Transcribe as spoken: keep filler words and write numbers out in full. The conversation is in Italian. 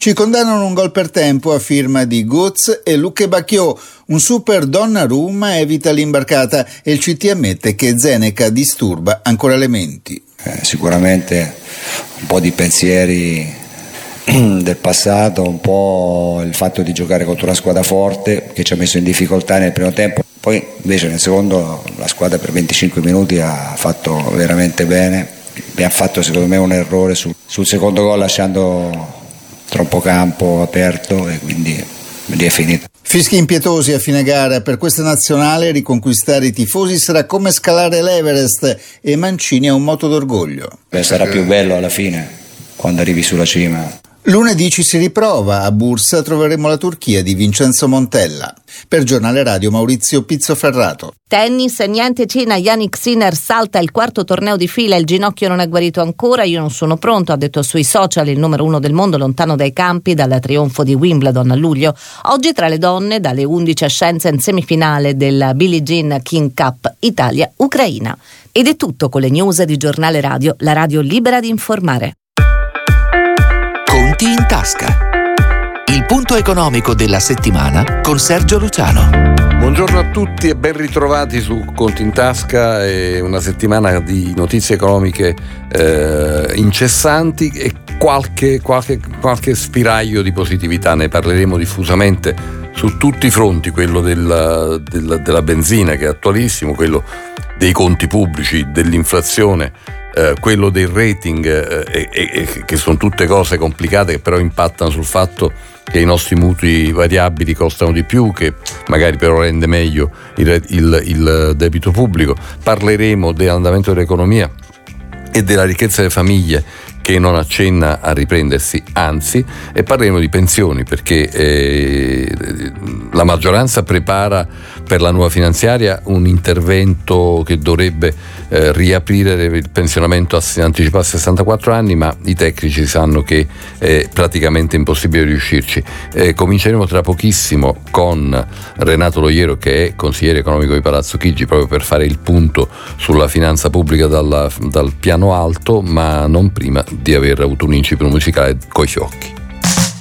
Ci condannano un gol per tempo a firma di Götze e Luque Bacchio. Un super Donnarumma evita l'imbarcata e il C T ammette che Zeneca disturba ancora le menti. Eh, sicuramente un po' di pensieri del passato, un po' il fatto di giocare contro una squadra forte che ci ha messo in difficoltà nel primo tempo. Poi invece nel secondo la squadra per venticinque minuti ha fatto veramente bene. Abbiamo fatto secondo me un errore sul, sul secondo gol lasciando troppo campo aperto e quindi lì è finito. Fischi impietosi a fine gara. Per questa nazionale riconquistare i tifosi sarà come scalare l'Everest e Mancini ha un moto d'orgoglio. Beh, sarà più bello alla fine quando arrivi sulla cima. Lunedì ci si riprova, a Bursa troveremo la Turchia di Vincenzo Montella. Per Giornale Radio Maurizio Pizzoferrato. Tennis, niente Cina, Jannik Sinner salta il quarto torneo di fila, il ginocchio non è guarito ancora, io non sono pronto, ha detto sui social il numero uno del mondo lontano dai campi dal trionfo di Wimbledon a luglio. Oggi tra le donne dalle undici a Shenzhen semifinale della Billie Jean King Cup Italia-Ucraina. Ed è tutto con le news di Giornale Radio, la radio libera di informare. Conti in tasca. Il punto economico della settimana con Sergio Luciano. Buongiorno a tutti e ben ritrovati su Conti in tasca, è una settimana di notizie economiche eh, incessanti e qualche, qualche, qualche spiraglio di positività. Ne parleremo diffusamente su tutti i fronti, quello della, della, della benzina che è attualissimo, quello dei conti pubblici, dell'inflazione, eh, quello dei rating, eh, e, e, che sono tutte cose complicate che però impattano sul fatto che i nostri mutui variabili costano di più, che magari però rende meglio il, il, il debito pubblico. Parleremo dell'andamento dell'economia e della ricchezza delle famiglie che non accenna a riprendersi, anzi, e parleremo di pensioni perché eh, la maggioranza prepara per la nuova finanziaria un intervento che dovrebbe eh, riaprire il pensionamento anticipato a sessantaquattro anni, ma i tecnici sanno che è praticamente impossibile riuscirci. Eh, cominceremo tra pochissimo con Renato Loiero, che è consigliere economico di Palazzo Chigi, proprio per fare il punto sulla finanza pubblica dalla, dal piano alto, ma non prima di aver avuto un incipito musicale coi fiocchi.